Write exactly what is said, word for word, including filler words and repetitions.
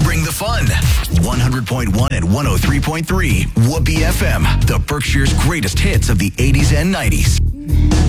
bring the fun. one hundred point one and one oh three point three Whoopee F M, the Berkshire's greatest hits of the eighties and nineties.